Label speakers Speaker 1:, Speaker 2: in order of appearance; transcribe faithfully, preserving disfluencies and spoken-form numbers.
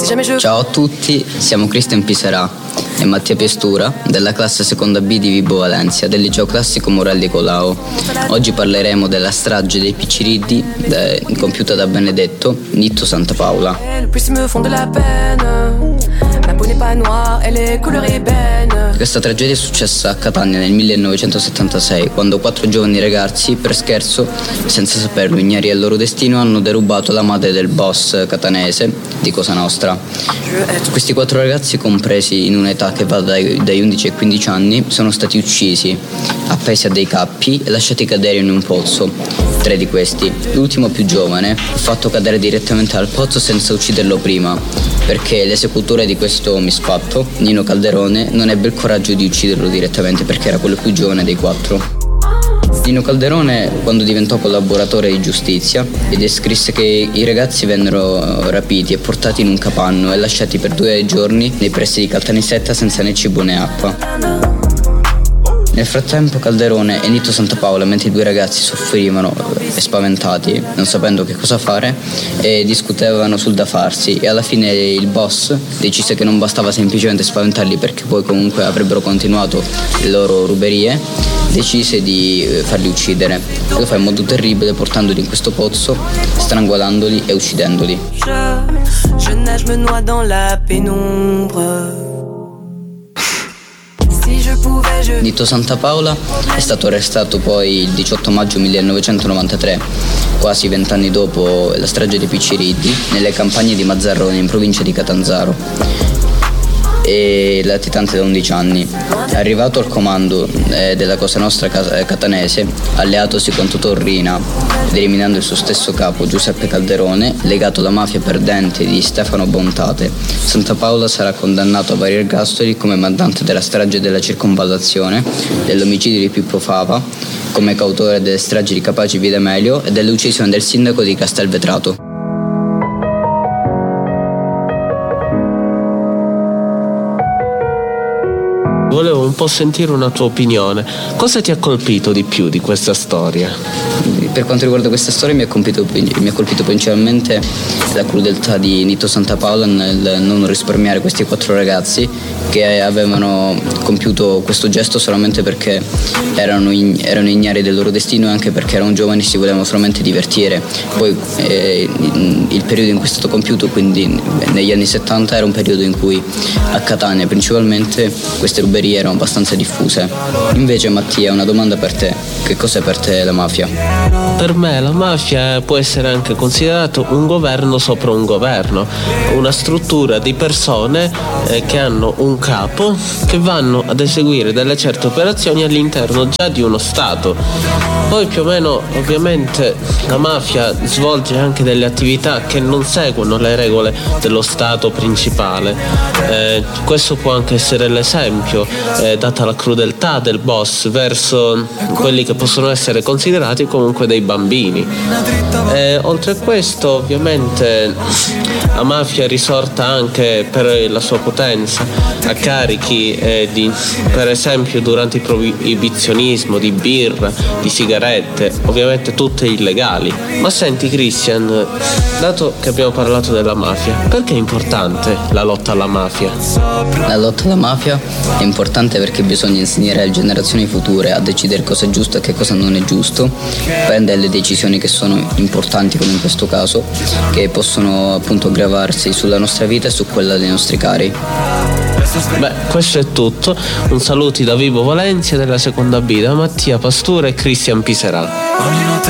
Speaker 1: Ciao a tutti, siamo Cristian Piserà e Mattia Piestura della classe seconda B di Vibo Valentia del liceo classico Morelli Colao. Oggi parleremo della strage dei Picciriddi de, compiuta da Benedetto Nitto Santapaola. Questa tragedia è successa a Catania nel millenovecentosettantasei, quando quattro giovani ragazzi, per scherzo, senza saperlo, ignari del loro destino, hanno derubato la madre del boss catanese di Cosa Nostra. Questi quattro ragazzi, compresi in un'età che va dai, dai undici ai quindici anni, sono stati uccisi, appesi a dei cappi e lasciati cadere in un pozzo. Tre di questi, l'ultimo più giovane, fu fatto cadere direttamente al pozzo senza ucciderlo prima, perché l'esecutore di questo misfatto, Nino Calderone, non ebbe il coraggio di ucciderlo direttamente perché era quello più giovane dei quattro. Nino Calderone, quando diventò collaboratore di giustizia, descrisse che i ragazzi vennero rapiti e portati in un capanno e lasciati per due giorni nei pressi di Caltanissetta senza né cibo né acqua. Nel frattempo Calderone e Nitto Santapaola, mentre i due ragazzi soffrivano e spaventati, non sapendo che cosa fare, e discutevano sul da farsi, e alla fine il boss decise che non bastava semplicemente spaventarli, perché poi comunque avrebbero continuato le loro ruberie, decise di farli uccidere. E lo fa in modo terribile, portandoli in questo pozzo, strangolandoli e uccidendoli. Je nage, me noie dans la pénombre. Nitto Santapaola è stato arrestato poi il diciotto maggio millenovecentonovantatré, quasi vent'anni dopo la strage dei Picciriddi, nelle campagne di Mazzarrone in provincia di Catanzaro, e latitante da undici anni. Arrivato al comando eh, della Cosa Nostra catanese, alleatosi con Totò Riina ed eliminando il suo stesso capo Giuseppe Calderone, legato alla mafia perdente di Stefano Bontate, Santapaola sarà condannato a vari ergastoli come mandante della strage della circonvallazione, dell'omicidio di Pippo Fava, come cautore delle stragi di Capaci Via D'Amelio e dell'uccisione del sindaco di Castelvetrato.
Speaker 2: Volevo un po' sentire una tua opinione. Cosa ti ha colpito di più di questa storia?
Speaker 1: Per quanto riguarda questa storia mi ha colpito, mi ha colpito principalmente la crudeltà di Nitto Santapaola nel non risparmiare questi quattro ragazzi che avevano compiuto questo gesto solamente perché erano, in, erano ignari del loro destino e anche perché erano giovani e si volevano solamente divertire. Poi eh, il periodo in cui è stato compiuto, quindi negli anni settanta, era un periodo in cui a Catania principalmente queste ruberie erano abbastanza diffuse. Invece Mattia, una domanda per te: che cos'è per te la mafia?
Speaker 2: Per me la mafia può essere anche considerato un governo sopra un governo, una struttura di persone eh, che hanno un capo, che vanno ad eseguire delle certe operazioni all'interno già di uno Stato. Poi più o meno ovviamente la mafia svolge anche delle attività che non seguono le regole dello Stato principale. Eh, questo può anche essere l'esempio, eh, data la crudeltà del boss verso quelli che possono essere considerati comunque dei bambini. Eh, oltre a questo ovviamente la mafia risorta anche per la sua potenza a carichi eh, di, per esempio durante il proibizionismo di birra, di sigarette, ovviamente tutte illegali. Ma senti Christian, dato che abbiamo parlato della mafia, perché è importante la lotta alla mafia?
Speaker 1: La lotta alla mafia è importante perché bisogna insegnare alle generazioni future a decidere cosa è giusto e che cosa non è giusto, prendere le decisioni che sono importanti, come in questo caso, che possono appunto gravarsi sulla nostra vita e su quella dei nostri cari.
Speaker 2: Beh, questo è tutto. Un saluto da Vibo Valentia della seconda B, da Mattia Pastura e Cristian Piserà.